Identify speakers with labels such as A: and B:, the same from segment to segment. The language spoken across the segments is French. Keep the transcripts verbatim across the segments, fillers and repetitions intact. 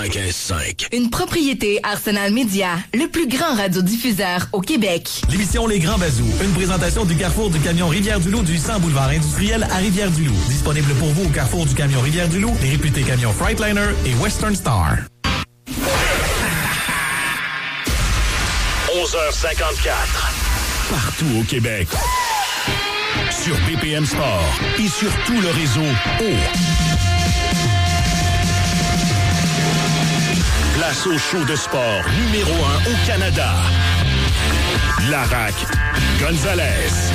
A: quatre-vingt-quinze cinq.
B: Une propriété Arsenal Média, le plus grand radiodiffuseur au Québec.
C: L'émission Les Grands Bazous, une présentation du Carrefour du Camion Rivière-du-Loup du cent boulevard industriel à Rivière-du-Loup. Disponible pour vous au Carrefour du Camion Rivière-du-Loup, les réputés camions Freightliner et Western Star.
A: onze heures cinquante-quatre. Partout au Québec. Sur B P M Sport et sur tout le réseau O. Place au show de sport numéro un au Canada. Larac Gonzalez.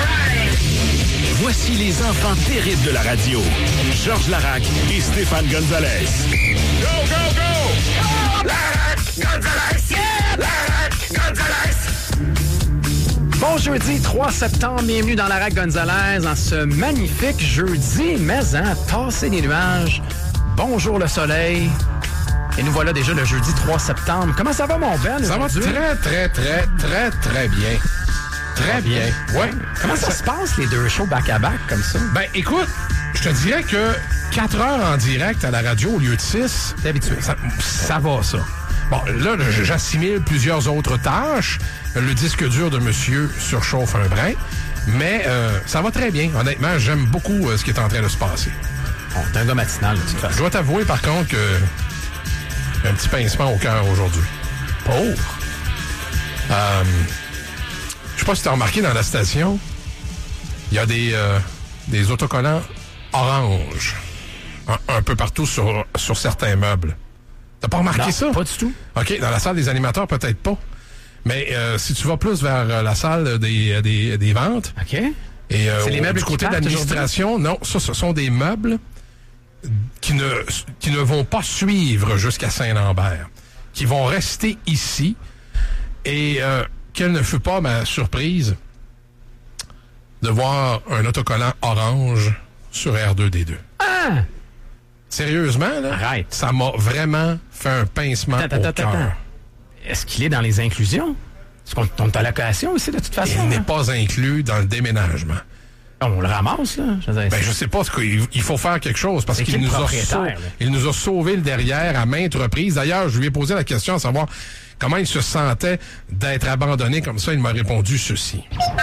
A: Voici les enfants terribles de la radio. Georges Larac et Stéphane Gonzalez. Go, go, go! Larac Gonzalez! Yeah! Larac Gonzalez!
D: Bon jeudi trois septembre, bienvenue dans Larac Gonzalez en ce magnifique jeudi, mais hein, tasser les nuages. Bonjour le soleil. Et nous voilà déjà le jeudi trois septembre. Comment ça va, mon Ben?
E: Ça va très, très, très, très, très bien. Très bien. Ouais.
D: Comment ça, ça se passe, les deux shows back-à-back comme ça?
E: Ben, écoute, je te dirais que quatre heures en direct à la radio au lieu de six,
D: t'es habitué.
E: Ça, ça va, ça. Bon, là, j'assimile plusieurs autres tâches. Le disque dur de monsieur surchauffe un brin. Mais euh, ça va très bien. Honnêtement, j'aime beaucoup euh, ce qui est en train de se passer.
D: Bon, t'es un gars matinal, de toute façon.
E: Je dois t'avouer, par contre, que j'ai un petit pincement au cœur aujourd'hui.
D: Pauvre.
E: Euh, je sais pas si t'as remarqué dans la station, il y a des, euh, des autocollants orange un, un peu partout sur, sur certains meubles. T'as pas remarqué
D: non,
E: ça?
D: Pas du tout.
E: OK, dans la salle des animateurs, peut-être pas. Mais euh, si tu vas plus vers euh, la salle des, des, des ventes...
D: OK.
E: Et euh,
D: c'est les meubles
E: du côté de l'administration, non, ça, ce sont des meubles qui ne, qui ne vont pas suivre jusqu'à Saint-Lambert, qui vont rester ici. Et euh, quelle ne fut pas ma surprise de voir un autocollant orange sur R deux D deux.
D: Ah!
E: Sérieusement, là,
D: arrête.
E: Ça m'a vraiment fait un pincement
D: attends,
E: au
D: attends,
E: cœur.
D: attends. Est-ce qu'il est dans les inclusions? Est-ce qu'on tombe à la location aussi, de toute façon?
E: Il
D: hein?
E: n'est pas inclus dans le déménagement.
D: On le ramasse, là? Je, veux dire,
E: ben, je sais pas, ce qu'il il faut faire quelque chose parce qu'il nous, a sau... il nous a sauvé le derrière à maintes reprises. D'ailleurs, je lui ai posé la question à savoir comment il se sentait d'être abandonné comme ça. Il m'a répondu ceci.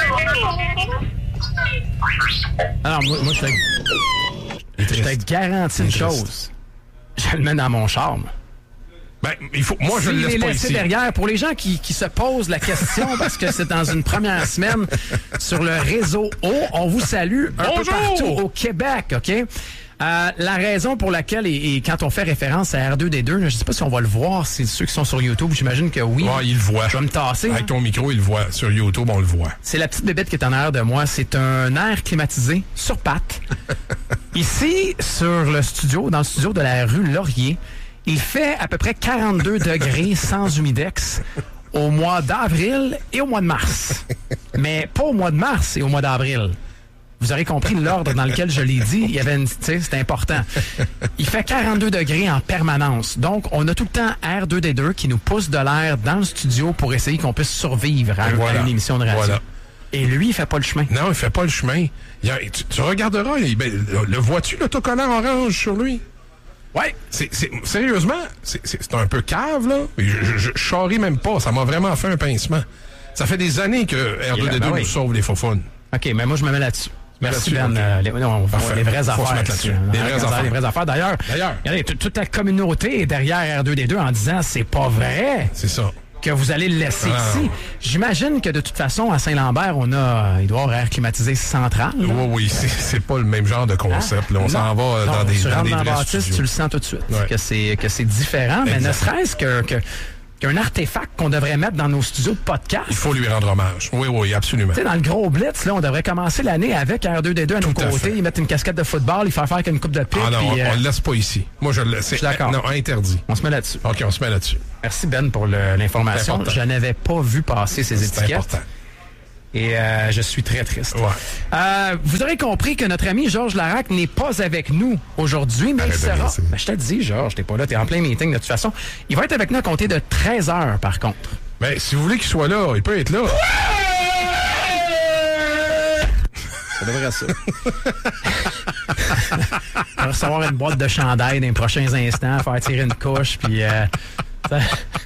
D: Alors, moi, moi je te... je te garantis une chose. Je le mets dans mon charme.
E: Ben, il faut. Moi, je
D: si
E: le laisse pas ici.
D: Derrière, pour les gens qui, qui se posent la question, parce que c'est dans une première semaine sur le réseau O, on vous salue un
E: Bonjour!
D: peu partout au Québec, OK? Euh, la raison pour laquelle, et, et quand on fait référence à R deux D deux, je ne sais pas si on va le voir, c'est ceux qui sont sur YouTube, j'imagine que oui.
E: Ouais, il le voit.
D: Je vais me tasser.
E: Avec ton micro, il le voit. Sur YouTube, on le voit.
D: C'est la petite bébête qui est en arrière de moi. C'est un air climatisé sur pattes. Ici, sur le studio, dans le studio de la rue Laurier, il fait à peu près quarante-deux degrés sans humidex au mois d'avril et au mois de mars. Mais pas au mois de mars et au mois d'avril. Vous aurez compris l'ordre dans lequel je l'ai dit. Il y avait une, tu sais, c'est important. Il fait quarante-deux degrés en permanence. Donc, on a tout le temps R deux D deux qui nous pousse de l'air dans le studio pour essayer qu'on puisse survivre à, voilà. à une émission de radio. Voilà. Et lui, il fait pas le chemin.
E: Non, il fait pas le chemin. Il a, tu, tu regarderas, il, ben, le, le vois-tu, l'autocollant orange sur lui? Ouais, c'est, c'est, sérieusement, c'est, c'est, c'est un peu cave, là. Je, je, je charrie même pas. Ça m'a vraiment fait un pincement. Ça fait des années que R deux D deux ben oui. nous sauve les faufounes.
D: OK, mais moi, je me mets là-dessus. Merci, Ben. Okay. Euh, les, non, les vraies affaires.
E: Là-dessus. Les, vraies affaires.
D: les vraies affaires. D'ailleurs,
E: D'ailleurs.
D: Regardez, toute la communauté est derrière R deux D deux en disant c'est pas vrai.
E: C'est ça.
D: Que vous allez le laisser ah, ici. J'imagine que de toute façon, à Saint-Lambert, on a, il doit y avoir air climatisé central. Là.
E: Oui, oui, c'est, c'est pas le même genre de concept. Là. On non, s'en va non, dans des, dans des vrais
D: bâtisse,
E: studios.
D: Tu le sens tout de suite,
E: ouais.
D: que, c'est, que c'est différent, exact. Mais ne serait-ce que... que qu'un artefact qu'on devrait mettre dans nos studios de podcast.
E: Il faut lui rendre hommage. Oui, oui, absolument.
D: Tu sais, dans le gros blitz, là, on devrait commencer l'année avec R deux D deux à nos Tout côtés, à y mettre une casquette de football, y faire faire une coupe de pipe.
E: Ah non,
D: puis,
E: on,
D: euh...
E: on le laisse pas ici. Moi, je le laisse.
D: Je suis d'accord.
E: Non, interdit.
D: On se met là-dessus.
E: OK, on se met là-dessus.
D: Merci, Ben, pour le, l'information. Je n'avais pas vu passer ces
E: C'est
D: étiquettes.
E: C'est important.
D: Et euh, je suis très triste.
E: Ouais.
D: Euh, vous aurez compris que notre ami Georges Larac n'est pas avec nous aujourd'hui, mais Arrête il sera... Ben, je te dis, Georges, t'es pas là, t'es en plein meeting de toute façon. Il va être avec nous à compter de treize heures, par contre.
E: Ben, si vous voulez qu'il soit là, il peut être là.
D: Ça devrait ça. On va recevoir une boîte de chandail dans les prochains instants, faire tirer une couche, puis... Euh, ça...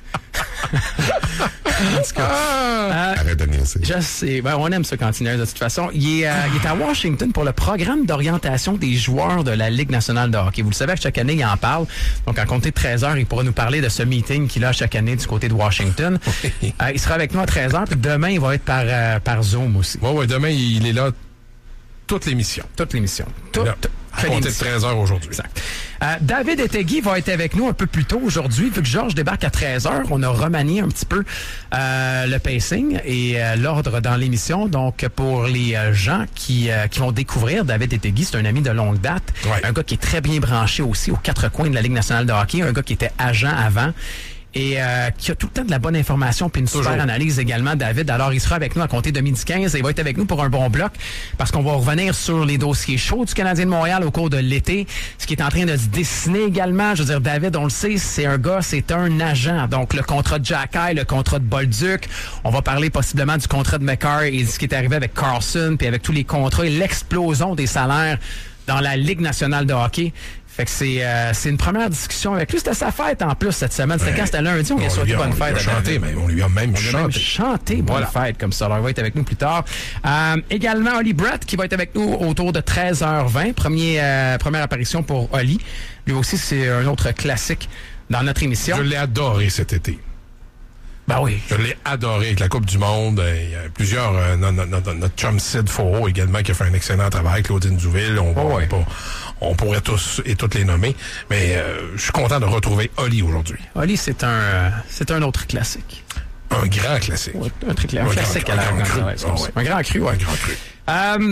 D: En tout cas, euh,
E: Arrête de niaiser.
D: Je sais. Ben, on aime ça quand il neige de toute façon. Il est, euh, il est à Washington pour le programme d'orientation des joueurs de la Ligue nationale de hockey. Vous le savez, chaque année, il en parle. Donc, à compter de treize heures, il pourra nous parler de ce meeting qu'il a chaque année du côté de Washington.
E: Oui.
D: Euh, il sera avec nous à treize heures. Puis demain, il va être par, euh, par Zoom aussi.
E: Oui, oui, demain, il est là toute l'émission.
D: Toute l'émission. Toute,
E: Là, à compter de treize heures aujourd'hui.
D: Exact. Euh, David Ettegui va être avec nous un peu plus tôt aujourd'hui. Vu que Georges débarque à treize heures, on a remanié un petit peu euh, le pacing et euh, l'ordre dans l'émission. Donc, pour les euh, gens qui, euh, qui vont découvrir David Ettegui, c'est un ami de longue date.
E: Ouais.
D: Un gars qui est très bien branché aussi aux quatre coins de la Ligue nationale de hockey. Un gars qui était agent avant. Et euh, qui a tout le temps de la bonne information puis une
E: Toujours.
D: super analyse également, David. Alors, il sera avec nous à compter de midi quinze et il va être avec nous pour un bon bloc parce qu'on va revenir sur les dossiers chauds du Canadien de Montréal au cours de l'été, ce qui est en train de se dessiner également. Je veux dire, David, on le sait, c'est un gars, c'est un agent. Donc, le contrat de Jacky, le contrat de Bolduc. On va parler possiblement du contrat de McCarr et ce qui est arrivé avec Carlson puis avec tous les contrats et l'explosion des salaires dans la Ligue nationale de hockey. Fait que c'est euh, c'est une première discussion avec lui. C'était sa fête en plus cette semaine. C'était
E: Ouais.
D: quand? C'était lundi. On lui a souhaité bonne fête.
E: On lui a chanté, mais on lui a même
D: On lui a même
E: chanté.
D: chanté bonne
E: Voilà.
D: fête comme ça. Alors, il va être avec nous plus tard. Euh, également, Oli Brett qui va être avec nous autour de treize heures vingt. Premier, euh, première apparition pour Oli. Lui aussi, c'est un autre classique dans notre émission.
E: Je l'ai adoré cet été.
D: Ben oui.
E: Je l'ai adoré avec la Coupe du Monde. Il y a plusieurs... Euh, no- no- no- notre chum Sid Foro également qui a fait un excellent travail. Claudine Duville. On,
D: Oh,
E: on,
D: ouais.
E: pas- on pourrait tous et toutes les nommer. Mais euh, je suis content de retrouver Oli aujourd'hui.
D: Oli, c'est un, euh, c'est un autre classique.
E: Un grand classique.
D: Ouais, un, très cla- un
E: Un
D: classique
E: grand-
D: à la
E: un grand cru.
D: Gonzalez,
E: Ah
D: aussi.
E: ouais.
D: Un grand cru, ouais.
E: Un grand cru.
D: Euh,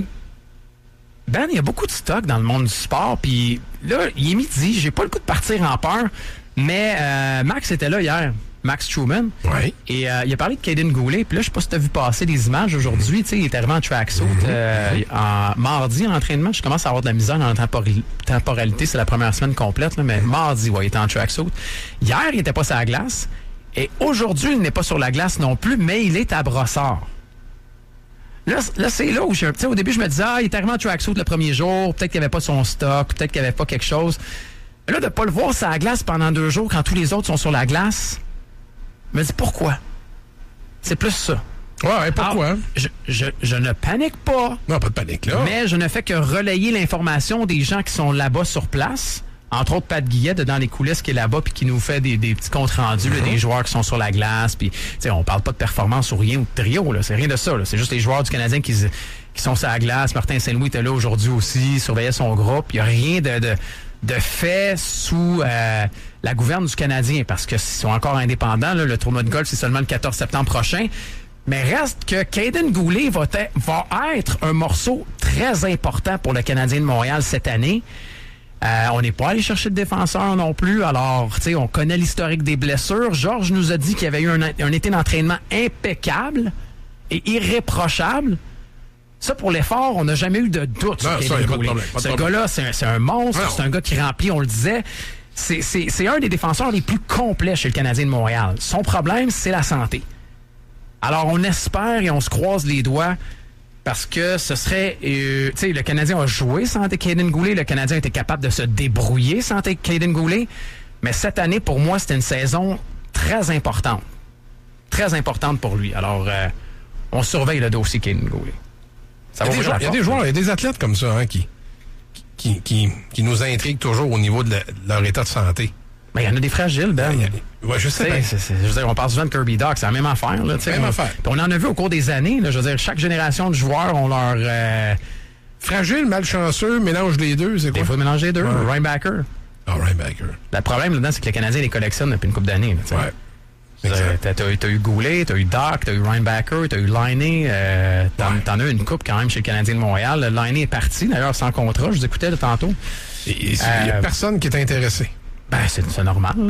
D: Ben, il y a beaucoup de stock dans le monde du sport. Puis là, il est midi. J'ai pas le coup de partir en peur. Mais euh, Max était là hier. Max Truman.
E: Oui.
D: Et euh, il a parlé de Caden Goulet. Puis là, je sais pas si tu as vu passer des images aujourd'hui. Tu sais, il est arrivé en tracksuit euh, en mardi en entraînement. Je commence à avoir de la misère dans la tempori- temporalité. C'est la première semaine complète. Là, mais mardi, ouais, il était en tracksuit. Hier, il était pas sur la glace. Et aujourd'hui, il n'est pas sur la glace non plus, mais il est à Brossard. Là, c- là c'est là où j'ai un petit... Au début, je me disais, ah, il est arrivé en tracksuit le premier jour. Peut-être qu'il n'y avait pas son stock. Peut-être qu'il n'y avait pas quelque chose. Là, de ne pas le voir sur la glace pendant deux jours quand tous les autres sont sur la glace, je me dis pourquoi? C'est plus ça.
E: Ouais, ouais, pourquoi?
D: Alors, je, je, je ne panique pas,
E: Non, pas de panique, là.
D: mais je ne fais que relayer l'information des gens qui sont là-bas sur place. Entre autres, Pat Guillet, de dans les coulisses, qui est là-bas puis qui nous fait des, des petits comptes rendus, là, des joueurs qui sont sur la glace. Puis, tu sais, on parle pas de performance ou rien ou de trio, là. C'est rien de ça, là. C'est juste les joueurs du Canadien qui, s- qui sont sur la glace. Martin Saint-Louis était là aujourd'hui aussi, surveillait son groupe. Il n'y a rien de, de, de fait sous euh, la gouverne du Canadien parce qu'ils sont encore indépendants, là. Le tournoi de golf, c'est seulement le quatorze septembre prochain. Mais reste que Caden Goulet va, te- va être un morceau très important pour le Canadien de Montréal cette année. Euh, on n'est pas allé chercher de défenseur non plus. Alors, tu sais, on connaît l'historique des blessures. Georges nous a dit qu'il y avait eu un, un été d'entraînement impeccable et irréprochable. Ça, pour l'effort, on n'a jamais eu de doute
E: Non,
D: sur
E: ça, y a
D: Caden
E: pas de
D: Goulet.
E: problème, pas de
D: Ce
E: problème.
D: gars-là, c'est un, c'est un monstre.
E: Non.
D: C'est un gars qui remplit, on le disait. C'est, c'est, c'est un des défenseurs les plus complets chez le Canadien de Montréal. Son problème, c'est la santé. Alors, on espère et on se croise les doigts parce que ce serait... Euh, tu sais, le Canadien a joué sans Caden Goulet. Le Canadien a été capable de se débrouiller sans Caden Goulet. Mais cette année, pour moi, c'était une saison très importante. Très importante pour lui. Alors, euh, on surveille le dossier Caden Goulet. Ça
E: Il y a
D: va
E: des
D: ouvrir
E: joueurs,
D: la
E: il y a
D: porte.
E: des joueurs, il y a des athlètes comme ça hein, qui, qui, qui, qui nous intriguent toujours au niveau de, la- de leur état de santé.
D: Mais il y en a des fragiles, Ben.
E: Il y a des- Ouais, je sais
D: Tu sais,
E: bien.
D: c'est- c'est- je veux dire, on parle souvent de Kirby Doc, c'est la même affaire. Là, tu sais.
E: Même
D: on,
E: affaire.
D: puis on en a vu au cours des années. Là, je veux dire, chaque génération de joueurs ont leur... Euh,
E: Fragile, malchanceux, mélange les deux, c'est quoi?
D: des fois, mélanger les deux.
E: Ouais.
D: Rhinebacker.
E: Ah, Rhinebacker.
D: Le problème là-dedans, c'est que les Canadiens les collectionnent depuis une couple d'années. là, tu sais.
E: Ouais.
D: T'as,
E: Exact.
D: t'as, t'as, t'as eu Goulet, t'as eu Doc, t'as eu Rhinebacker, t'as eu Liney. Euh, t'en,
E: Ouais.
D: t'en as eu une coupe quand même chez le Canadien de Montréal. Le Liney est parti, d'ailleurs, sans contrat. Je vous écoutais là, tantôt.
E: Et- et Il n'y a
D: Euh,
E: personne qui est intéressé.
D: Ben, c'est, c'est normal, là.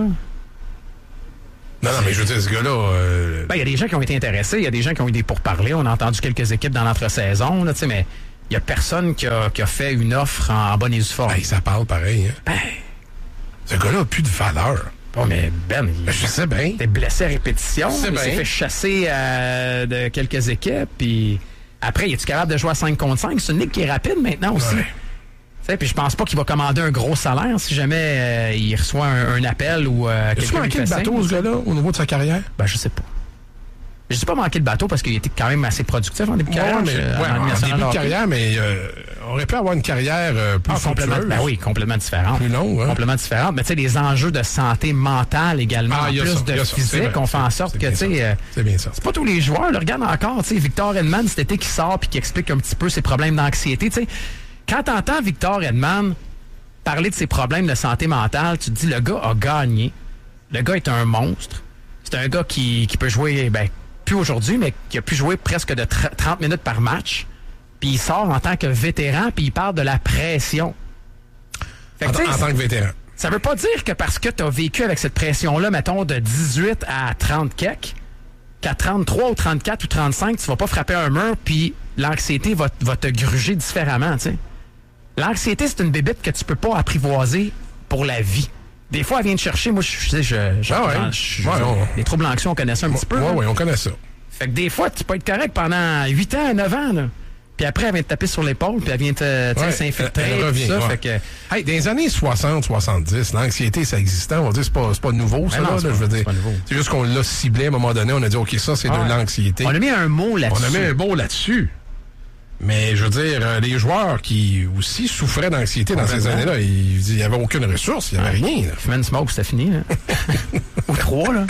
E: Non, non, mais je veux dire, ce gars-là... euh,
D: Ben, il y a des gens qui ont été intéressés, il y a des gens qui ont eu des pourparlers. On a entendu quelques équipes dans l'entre-saison, là, tu sais, mais il y a personne qui a, qui a fait une offre en, en bonne et due forme.
E: hey, ça parle pareil. Hein.
D: Ben,
E: Ce gars-là n'a plus de valeur.
D: bon, mais Ben, il
E: Ben, je sais bien.
D: était blessé à répétition.
E: Je sais
D: Il s'est
E: bien.
D: fait chasser euh, de quelques équipes. Puis après, il est-tu capable de jouer à cinq contre cinq? C'est une ligue qui est rapide maintenant aussi.
E: Ouais.
D: Tu sais, puis je pense pas qu'il va commander un gros salaire si jamais euh, il reçoit un, un appel ou euh,
E: As-tu
D: quelqu'un lui
E: manqué
D: fait
E: le bateau,
D: signe,
E: ce gars-là, au niveau de sa carrière?
D: Ben, je sais pas. Je dis pas manquer le bateau parce qu'il était quand même assez productif en début de carrière.
E: Ouais, mais,
D: euh,
E: ouais,
D: en
E: en
D: national
E: début de
D: hockey.
E: carrière, mais euh, on aurait pu avoir une carrière euh, plus
D: Ah, complètement,
E: fructueuse.
D: ben oui, complètement différente.
E: Plus longue, hein?
D: Complètement différente. Mais tu sais, les enjeux de santé mentale également,
E: Ah,
D: en
E: il y a
D: plus
E: ça,
D: de
E: il y a ça, c'est
D: physique,
E: vrai,
D: on fait en sorte
E: c'est
D: que,
E: bien
D: tu sais,
E: ça.
D: euh,
E: C'est bien ça.
D: c'est pas tous les joueurs. Là, regarde encore, tu sais, Victor Edman, cet été qui sort puis qui explique un petit peu ses problèmes d'anxiété. Tu sais, quand t'entends Victor Edman parler de ses problèmes de santé mentale, tu te dis, le gars a gagné. Le gars est un monstre. C'est un gars qui, qui peut jouer, ben, plus aujourd'hui, mais qui a pu jouer presque de trente minutes par match. Puis il sort en tant que vétéran, puis il parle de la pression. Fait
E: En,
D: que,
E: en tant que vétéran.
D: ça veut pas dire que parce que tu as vécu avec cette pression-là, mettons, de dix-huit à trente kek, qu'à trente-trois ou trente-quatre ou trente-cinq, tu vas pas frapper un mur, puis l'anxiété va, va te gruger différemment, tu sais. L'anxiété, c'est une bébête que tu peux pas apprivoiser pour la vie. Des fois, elle vient te chercher. Moi, je sais, je, je,
E: Ah ouais.
D: je- je-
E: Ouais, on-
D: les troubles anxieux, on connaît ça un petit peu.
E: Oui,
D: là.
E: oui, on connaît ça.
D: Fait que des fois, tu peux être correct pendant huit ans, neuf ans, là. Puis après, elle vient te taper sur l'épaule, puis elle vient te, tu sais,
E: Ouais,
D: s'infiltrer.
E: elle- elle
D: puis
E: revient,
D: ça,
E: ouais.
D: fait que,
E: Hey, dans les années soixante soixante-dix, l'anxiété, ça existait. On va dire c'est pas, c'est pas nouveau, ça,
D: Ben non,
E: là,
D: c'est
E: là,
D: pas-
E: je veux
D: c'est
E: dire.
D: pas nouveau.
E: C'est juste qu'on l'a ciblé à un moment donné. On a dit, OK, ça, c'est
D: Ouais.
E: de l'anxiété.
D: on a mis un mot là-dessus.
E: On a mis un mot là-dessus. Mais je veux dire, euh, les joueurs qui aussi souffraient d'anxiété dans ces
D: Complètement.
E: années-là, il n'y avait aucune ressource, il n'y avait rien. Là.
D: Fumait une smoke, c'était fini, là. Ou trois, là.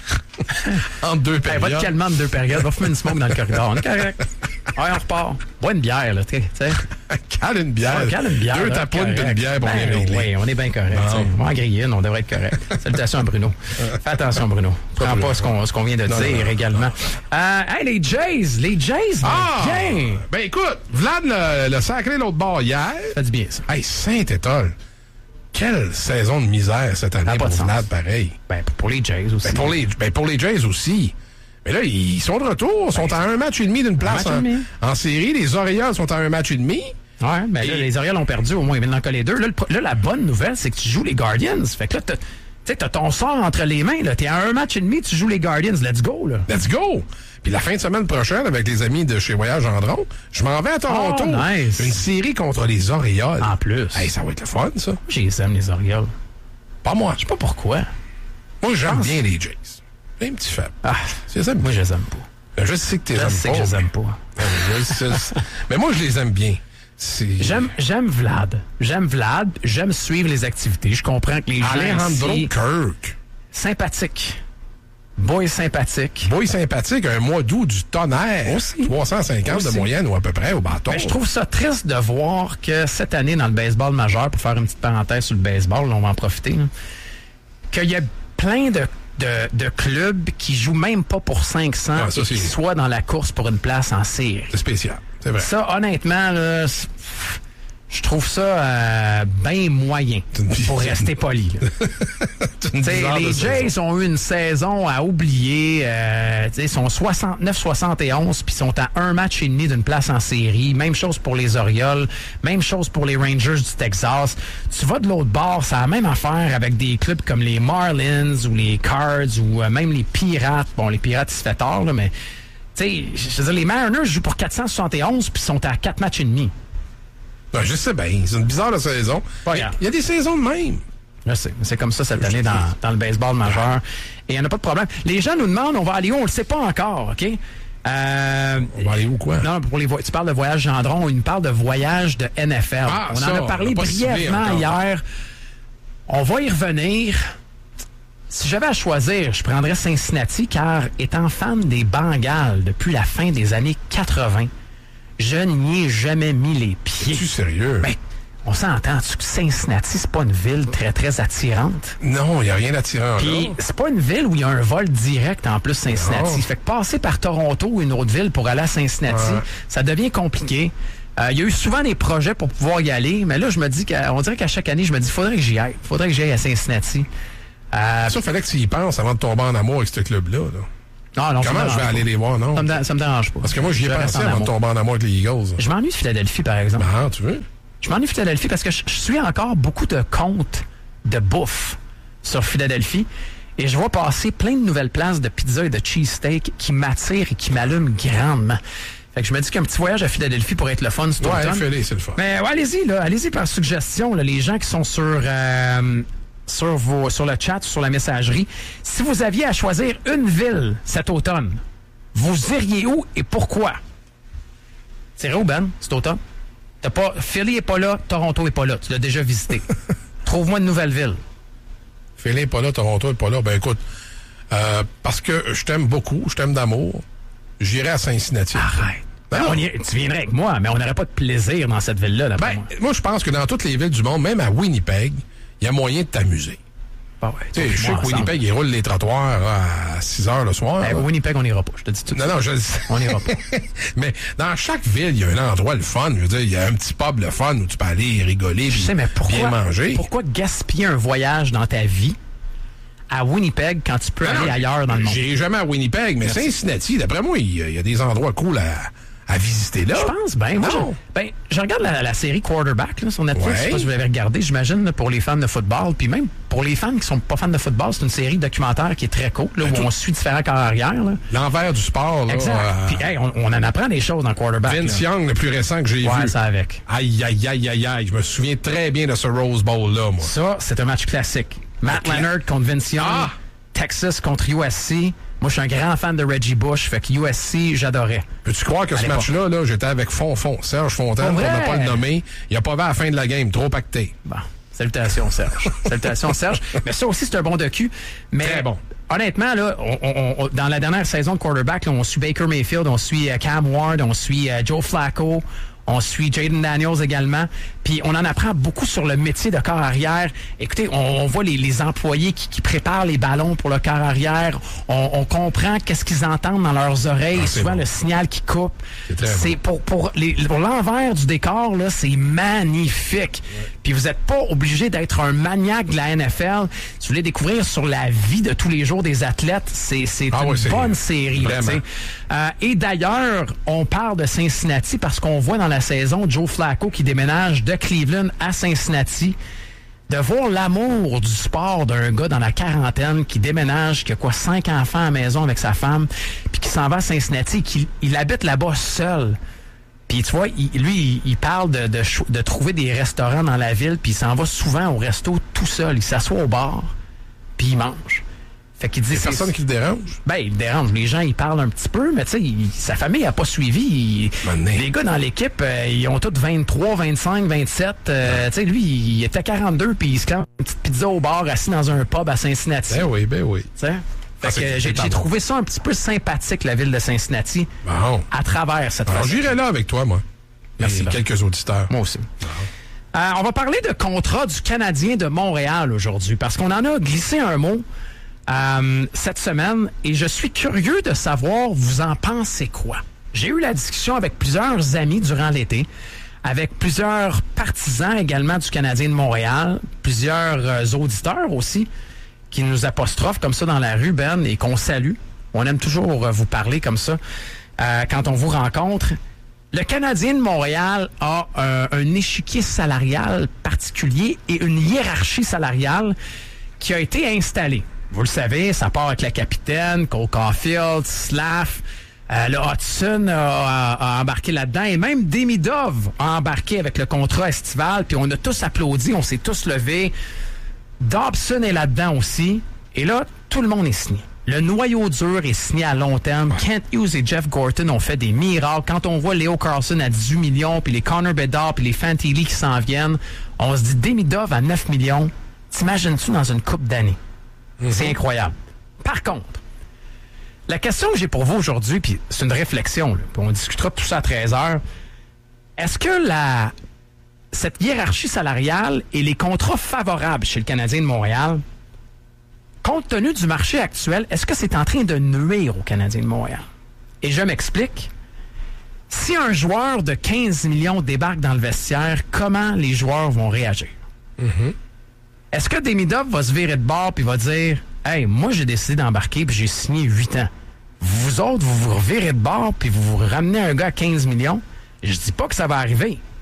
E: Entre deux
D: Hey,
E: périodes.
D: va te calmer entre deux périodes, va fumer une smoke dans le corridor. On est correct. Ouais, on repart. Bois une bière, là, tu sais.
E: Cale une bière.
D: Ouais, cale une bière.
E: Deux
D: là,
E: tapounes
D: correct.
E: puis une bière, puis on est
D: Ben,
E: réglé.
D: Oui, on est bien correct.
E: Bon.
D: tu sais. On va en griller une, on devrait être correct. Salutations à Bruno. Fais attention, Bruno. Prends pas ce qu'on, ce qu'on vient de
E: Non,
D: dire
E: non, non.
D: également. Euh, hey, les Jays! Les Jays,
E: Ah!
D: bien!
E: Ben écoute, Vlad le, le sacré l'autre bord hier.
D: Ça fait du bien, ça.
E: Hey, Saint-Étoile. Quelle saison de misère cette année
D: pas
E: pour
D: de sens.
E: Vlad, pareil.
D: Ben, pour les Jays aussi.
E: Ben pour, les, ben pour les Jays aussi. Mais là, ils sont de retour. Ils sont à un match et demi d'une place
D: match et
E: en,
D: demi.
E: en série. Les Orioles sont à un match et demi.
D: Ouais, mais là,
E: Et-
D: les Orioles ont perdu, au moins ils viennent d'en coller deux. Là, le pro- là, la bonne nouvelle, c'est que tu joues les Guardians. Fait que là, t'as, tu sais, t'as ton sort entre les mains. Là. T'es à un match et demi, tu joues les Guardians. Let's go, là.
E: Let's go! Puis la fin de semaine prochaine, avec les amis de chez Voyage Gendron, je m'en vais à Toronto.
D: Oh, nice.
E: Une série contre les Orioles.
D: En plus.
E: Hey, ça va être le fun, ça.
D: Je les aime, les Orioles.
E: Pas moi.
D: Je sais pas pourquoi.
E: Moi, j'aime
D: pense-
E: bien les Jays. J'ai un petit faible.
D: Ah,
E: Je les aime
D: moi,
E: bien.
D: je les aime pas.
E: Ben, je sais que tu les
D: Je
E: aimes
D: sais
E: pas.
D: que je les
E: mais-
D: aime pas.
E: Je sais- mais moi, je les aime bien. C'est...
D: J'aime, j'aime Vlad. J'aime Vlad. J'aime suivre les activités. Je comprends que les gens
E: Alejandro
D: ici,
E: Kirk.
D: sympathique. Boy sympathique.
E: Boy sympathique, un mois d'août du tonnerre.
D: Aussi.
E: trois cent cinquante de
D: Aussi.
E: moyenne ou à peu près au bâton.
D: Ben, je trouve ça triste de voir que cette année, dans le baseball majeur, pour faire une petite parenthèse sur le baseball, là, on va en profiter, là, qu'il y a plein de, de, de clubs qui jouent même pas pour cinq cents
E: Ah, ça,
D: et qui
E: c'est-
D: soient dans la course pour une place en série.
E: C'est spécial. C'est vrai.
D: Ça, honnêtement, là, c'est- je trouve ça euh, bien moyen,
E: C'est une-
D: pour rester poli. là.
E: C'est une
D: T'sais,
E: bizarre de
D: les Jays
E: saison.
D: ont eu une saison à oublier. Euh, t'sais, ils sont soixante-neuf soixante et onze, puis sont à un match et demi d'une place en série. Même chose pour les Orioles. Même chose pour les Rangers du Texas. Tu vas de l'autre bord, c'est la même affaire avec des clubs comme les Marlins ou les Cards ou euh, même les Pirates. Bon, les Pirates, ils se fait tard, là, mais... t'sais, je veux dire, les Mariners jouent pour quatre cent soixante et onze, puis sont à quatre matchs et demi.
E: Ben, je sais bien. C'est une bizarre de saison.
D: Pas
E: Il y a-
D: grave.
E: il y a des saisons de même.
D: Je sais, mais c'est comme ça cette année dans, dans le baseball majeur. Et il n'y en a pas de problème. Les gens nous demandent, on va aller où? On le sait pas encore, OK? Euh,
E: On va aller où, quoi?
D: non, pour les vo- tu parles de voyage Gendron, il nous parle de voyage de N F L.
E: Ah,
D: on
E: ça,
D: en a
E: on
D: parlé
E: l'a pas ciblé
D: brièvement
E: encore.
D: hier. On va y revenir. Si j'avais à choisir, je prendrais Cincinnati, car étant fan des Bengals depuis la fin des années quatre-vingts, je n'y ai jamais mis les pieds.
E: Es-tu sérieux?
D: Ben, on s'entend-tu que Cincinnati, c'est pas une ville très, très attirante?
E: non, il n'y a rien d'attirant
D: Puis
E: là.
D: c'est pas une ville où il y a un vol direct en plus Cincinnati.
E: Non.
D: Fait que passer par Toronto ou une autre ville pour aller à Cincinnati,
E: Ouais.
D: ça devient compliqué. Euh, il y a eu souvent des projets pour pouvoir y aller, mais là, je me dis qu'on dirait qu'à chaque année, je me dis, faudrait que j'y aille. Faudrait que j'y aille à Cincinnati. Euh,
E: Ça, il fallait que tu y penses avant de tomber en amour avec ce club-là. là.
D: non, non, ça me
E: Comment je
D: dérange
E: vais
D: pas.
E: aller les voir, non?
D: Ça me, dé- ça me dérange pas.
E: Parce que moi, j'y ai
D: Je reste
E: pensé
D: en
E: avant de
D: amour.
E: tomber en amour avec les Eagles.
D: Je m'ennuie de Philadelphie, par exemple.
E: Ah, tu veux?
D: Je m'ennuie de Philadelphie parce que je, je suis encore beaucoup de comptes de bouffe sur Philadelphie et je vois passer plein de nouvelles places de pizza et de cheesesteak qui m'attirent et qui m'allument grandement. Fait que je me dis qu'un petit voyage à Philadelphie pourrait être le fun cet
E: Ouais,
D: automne.
E: Philly, c'est le fun.
D: Mais ouais, allez-y, là, allez-y par suggestion, là, les gens qui sont sur, euh, sur, vos, sur le chat, sur la messagerie. Si vous aviez à choisir une ville cet automne, vous iriez où et pourquoi? C'est où, Ben, cet automne? T'as pas, Philly est pas là, Toronto est pas là. Tu l'as déjà visité. Trouve-moi une nouvelle ville.
E: Philly n'est pas là, Toronto n'est pas là. Ben écoute, euh, parce que je t'aime beaucoup, je t'aime d'amour, j'irai à Cincinnati.
D: Arrête.
E: Ben
D: on y, tu viendrais avec moi, mais on n'aurait pas de plaisir dans cette ville-là.
E: Ben,
D: moi,
E: moi je pense que dans toutes les villes du monde, même à Winnipeg, il y a moyen de t'amuser.
D: Ah ouais,
E: Tu sais, je sais que Winnipeg, ils roulent les trottoirs à six heures le soir.
D: Ben, Winnipeg, on n'ira pas, je te dis tout de
E: Non,
D: suite.
E: non, je le sais.
D: On n'ira pas.
E: Mais dans chaque ville, il y a un endroit le fun. Je veux dire, il y a un petit pub le fun où tu peux aller rigoler,
D: Je
E: puis
D: sais, mais pourquoi,
E: bien manger.
D: pourquoi gaspiller un voyage dans ta vie à Winnipeg quand tu peux
E: Non,
D: aller
E: non,
D: ailleurs dans le monde?
E: J'ai jamais à Winnipeg, mais
D: Merci.
E: Cincinnati, d'après moi, il y, a, il y a des endroits cool à, à visiter là.
D: Je pense, ben, moi,
E: Non.
D: je, ben, je regarde la, la série Quarterback là, sur Netflix.
E: Ouais.
D: Je sais pas si vous l'avez regardé, j'imagine, là, pour les fans de football. Puis même pour les fans qui sont pas fans de football, c'est une série documentaire qui est très cool, là, où
E: tout-
D: on suit différents corps arrière. Là.
E: L'envers du sport, là.
D: Exact.
E: euh,
D: Puis hey, on, on en apprend des choses dans Quarterback.
E: Vince
D: là.
E: Young, le plus récent que j'ai
D: Ouais,
E: vu.
D: ça avec.
E: Aïe, aïe, aïe, aïe, aïe. Je me souviens très bien de ce Rose Bowl-là, moi.
D: Ça, c'est un match classique. Matt
E: Ok.
D: Leonard contre Vince Young.
E: Ah!
D: Texas contre U S C. Moi, je suis un grand fan de Reggie Bush, fait que U S C, j'adorais.
E: Peux-tu croire que
D: À
E: ce
D: l'époque.
E: match-là, là, j'étais avec Fonfon, Serge Fontaine,
D: Pour
E: pour
D: vrai?
E: ne pas le nommer. Il a pas vu à la fin de la game, trop pacté.
D: Bon, salutations, Serge. Salutations, Serge. Mais ça aussi, c'est un bon docu. Mais
E: Très bon.
D: Honnêtement, là, on, on, on- dans la dernière saison de quarterback, là, on suit Baker Mayfield, on suit euh, Cam Ward, on suit euh, Joe Flacco, on suit Jaden Daniels également. Puis on en apprend beaucoup sur le métier de corps arrière. Écoutez, on, on voit les, les employés qui, qui préparent les ballons pour le corps arrière. On, on comprend qu'est-ce qu'ils entendent dans leurs oreilles.
E: Ah, c'est
D: souvent
E: bon.
D: le signal qui coupe.
E: C'est très
D: C'est pour pour les pour l'envers du décor là, c'est magnifique. Puis vous n'êtes pas obligé d'être un maniaque de la N F L. Si vous voulez découvrir sur la vie de tous les jours des athlètes, c'est c'est
E: Ah
D: une
E: oui, c'est-
D: bonne série. Là,
E: vraiment.
D: tu sais. Euh, et d'ailleurs, on parle de Cincinnati parce qu'on voit dans la saison Joe Flacco qui déménage de Cleveland à Cincinnati. De voir l'amour du sport d'un gars dans la quarantaine qui déménage, qui a quoi, cinq enfants à la maison avec sa femme, puis qui s'en va à Cincinnati, qui il habite là-bas seul. Puis tu vois, il- lui, il, il parle de, de, cho- de trouver des restaurants dans la ville, puis il s'en va souvent au resto tout seul. Il s'assoit au bar, puis il mange. Fait qu'il dit...
E: Il y a
D: c'est-
E: personne qui le dérange.
D: Ben, il dérange. Les gens, ils parlent un petit peu, mais tu sais, il- sa famille n'a pas suivi. Il-
E: Mané.
F: les gars dans l'équipe, euh, ils ont tous vingt-trois, vingt-cinq, vingt-sept. Euh, tu sais, lui, il était quarante-deux, puis il se clame une petite pizza au bar, assis dans un pub à Cincinnati.
E: Ben oui, ben oui.
D: Tu sais? Fait
E: Ah,
D: que
E: c'est-
D: j'ai
E: c'est pas
D: j'ai
E: bon.
D: trouvé ça un petit peu sympathique, la ville de Cincinnati,
E: Bon.
D: à travers cette
E: Alors,
D: facette.
E: j'irai là avec toi, moi.
D: Merci,
E: Et
D: Ben.
E: quelques auditeurs.
D: Moi aussi. Euh, on va parler de contrat du Canadien de Montréal aujourd'hui, parce qu'on en a glissé un mot euh, cette semaine, et je suis curieux de savoir, vous en pensez quoi? J'ai eu la discussion avec plusieurs amis durant l'été, avec plusieurs partisans également du Canadien de Montréal, plusieurs euh, auditeurs aussi, qui nous apostrophent comme ça dans la rue, Ben, et qu'on salue. On aime toujours euh, vous parler comme ça euh, quand on vous rencontre. Le Canadien de Montréal a euh, un échiquier salarial particulier et une hiérarchie salariale qui a été installée. Vous le savez, ça part avec la capitaine, Cole Caulfield, Slav, euh, le Hudson a, a- a embarqué là-dedans et même Demidov a embarqué avec le contrat estival, puis on a tous applaudi, on s'est tous levés. Dobson est là-dedans aussi. Et là, tout le monde est signé. Le noyau dur est signé à long terme. Kent Hughes et Jeff Gorton ont fait des miracles. Quand on voit Leo Carlson à dix-huit millions, puis les Connor Bedard, puis les Fantilli qui s'en viennent, on se dit Demidov à neuf millions. T'imagines-tu dans une coupe d'années? C'est incroyable. Par contre, la question que j'ai pour vous aujourd'hui, puis c'est une réflexion, là, puis on discutera de tout ça à treize heures. Est-ce que la cette hiérarchie salariale et les contrats favorables chez le Canadien de Montréal, compte tenu du marché actuel, est-ce que c'est en train de nuire au Canadien de Montréal? Et je m'explique. Si un joueur de quinze millions débarque dans le vestiaire, comment les joueurs vont réagir? Est-ce que Demidov va se virer de bord puis va dire « Hey, moi, j'ai décidé d'embarquer puis j'ai signé huit ans. Vous autres, vous vous revirez de bord puis vous vous ramenez un gars à quinze millions? » Je dis pas que ça va arriver.